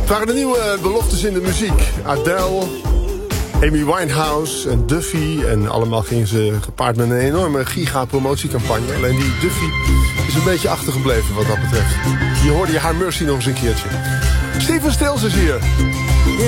waren de nieuwe beloftes in de muziek. Adele, Amy Winehouse en Duffy. En allemaal gingen ze gepaard met een enorme giga-promotiecampagne. Alleen die Duffy is een beetje achtergebleven wat dat betreft. Hier hoorde je haar Mercy nog eens een keertje. Stephen Stills is hier.